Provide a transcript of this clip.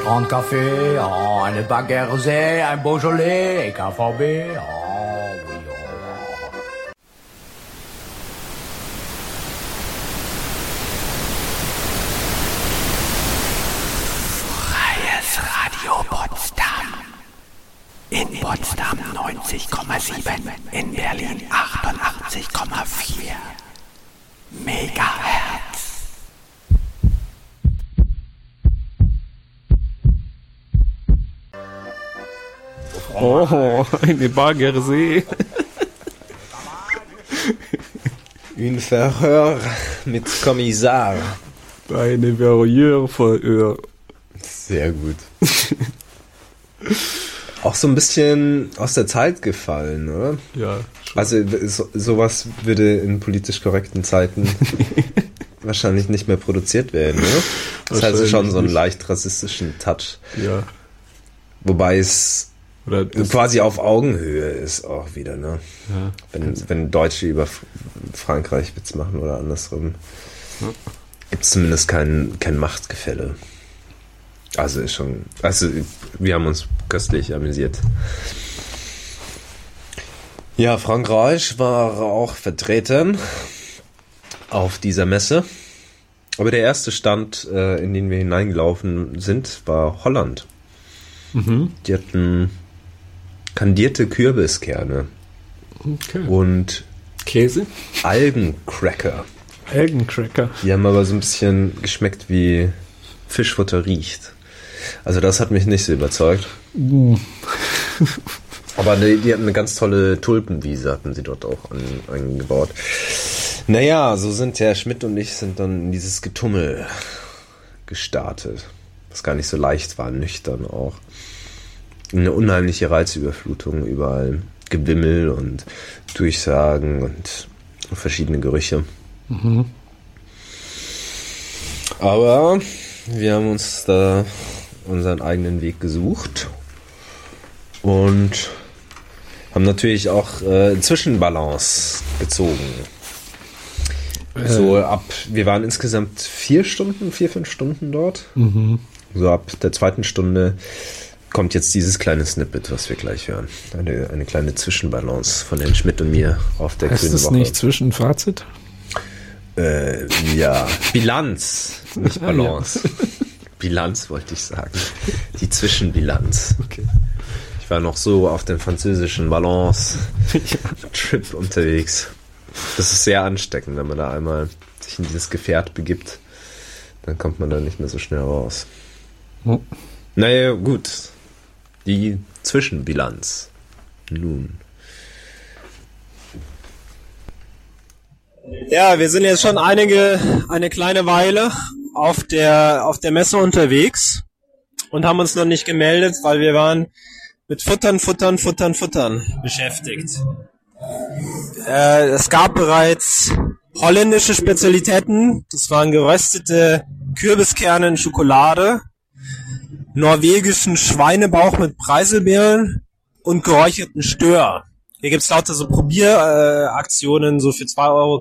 30 Kaffee, oh, eine Baguette Rosé, ein Beaujolais, KVB, oh, oui, oh. Freies Radio Potsdam. In Potsdam 90,7, in Berlin 88,4 Megahertz. Oh, eine Baguette Rosé. Un Verhör mit Kommissar. Eine Verhör. Sehr gut. Auch so ein bisschen aus der Zeit gefallen, oder? Ja, schon. Also sowas würde in politisch korrekten Zeiten wahrscheinlich nicht mehr produziert werden, oder? Das heißt also schon so einen leicht rassistischen Touch. Ja. Wobei es Oder quasi auf Augenhöhe ist auch wieder, ne? Ja. Wenn Deutsche über Frankreich Witz machen oder andersrum, gibt es zumindest kein Machtgefälle. Also wir haben uns köstlich amüsiert. Ja, Frankreich war auch vertreten auf dieser Messe. Aber der erste Stand, in den wir hineingelaufen sind, war Holland. Mhm. Die hatten kandierte Kürbiskerne Okay. und Käse? Algencracker. Algencracker. Die haben aber so ein bisschen geschmeckt, wie Fischfutter riecht. Also das hat mich nicht so überzeugt. Aber die hatten eine ganz tolle Tulpenwiese, hatten sie dort auch eingebaut. Naja, so sind Herr Schmidt und ich sind dann in dieses Getummel gestartet. Was gar nicht so leicht war, nüchtern auch. Eine unheimliche Reizüberflutung, überall Gewimmel und Durchsagen und verschiedene Gerüche. Mhm. Aber wir haben uns da unseren eigenen Weg gesucht und haben natürlich auch Zwischenbalance gezogen. Wir waren insgesamt 5 Stunden dort. Mhm. So ab der 2. Stunde kommt jetzt dieses kleine Snippet, was wir gleich hören. Eine kleine Zwischenbalance von Herrn Schmidt und mir auf der Heißt grünen das Woche. nicht Zwischenfazit? Ja, Bilanz, nicht Balance. Ja. Bilanz wollte ich sagen. Die Zwischenbilanz. Okay. Ich war noch so auf dem französischen Balance-Trip unterwegs. Das ist sehr ansteckend, wenn man da einmal sich in dieses Gefährt begibt. Dann kommt man da nicht mehr so schnell raus. Hm. Naja, gut. Die Zwischenbilanz. Nun. Ja, wir sind jetzt schon eine kleine Weile auf der Messe unterwegs und haben uns noch nicht gemeldet, weil wir waren mit Futtern beschäftigt. Es gab bereits holländische Spezialitäten. Das waren geröstete Kürbiskerne in Schokolade, norwegischen Schweinebauch mit Preiselbeeren und geräucherten Stör. Hier gibt's lauter so Probieraktionen, so für 2 €